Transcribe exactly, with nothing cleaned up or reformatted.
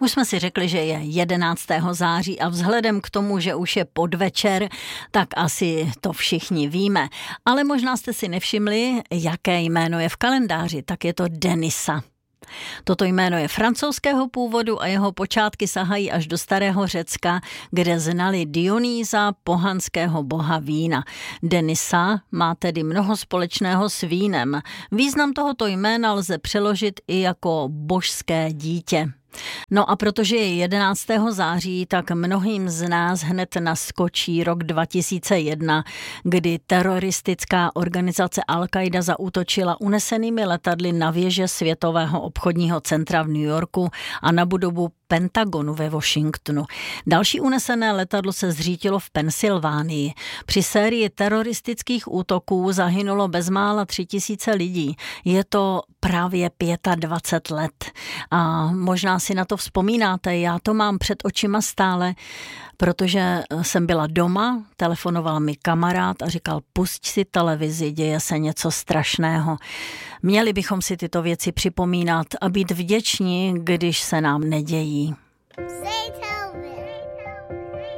Už jsme si řekli, že je jedenáctého září a vzhledem k tomu, že už je podvečer, tak asi to všichni víme. Ale možná jste si nevšimli, jaké jméno je v kalendáři, tak je to Denisa. Toto jméno je francouzského původu a jeho počátky sahají až do starého Řecka, kde znali Dionýza, pohanského boha vína. Denisa má tedy mnoho společného s vínem. Význam tohoto jména lze přeložit i jako božské dítě. No a protože je jedenáctého září, tak mnohým z nás hned naskočí rok dva tisíce jedna, kdy teroristická organizace Al-Qaida zaútočila unesenými letadly na věže Světového obchodního centra v New Yorku a na budovu Pentagonu ve Washingtonu. Další unesené letadlo se zřítilo v Pensylvánii. Při sérii teroristických útoků zahynulo bezmála tři tisíce lidí. Je to právě dvacet pět let. A možná si na to vzpomínáte, já to mám před očima stále, protože jsem byla doma, telefonoval mi kamarád a říkal, pusť si televizi, děje se něco strašného. Měli bychom si tyto věci připomínat a být vděční, když se nám nedějí.